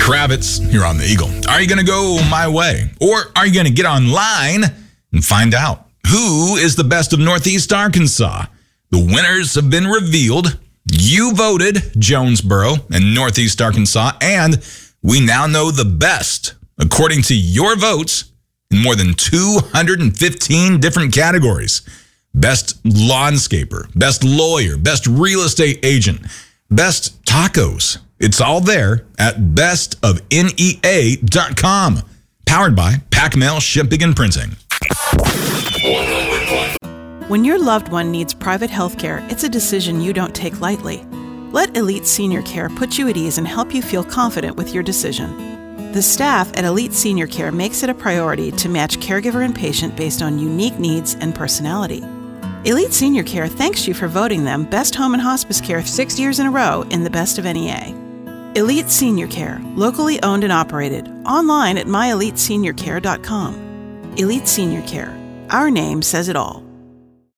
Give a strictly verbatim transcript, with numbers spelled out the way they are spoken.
Kravitz here on the Eagle. Are you going to go my way? Or are you going to get online and find out who is the best of Northeast Arkansas? The winners have been revealed. You voted Jonesboro and Northeast Arkansas, and we now know the best, according to your votes, in more than two hundred fifteen different categories. Best lawnscaper, best lawyer, best real estate agent, best tacos. It's all there at best of N E A dot com. Powered by Pac Mail Shipping and Printing. When your loved one needs private health care, it's a decision you don't take lightly. Let Elite Senior Care put you at ease and help you feel confident with your decision. The staff at Elite Senior Care makes it a priority to match caregiver and patient based on unique needs and personality. Elite Senior Care thanks you for voting them Best Home and Hospice Care six years in a row in the Best of N E A. Elite Senior Care, locally owned and operated, online at my elite senior care dot com. Elite Senior Care, our name says it all.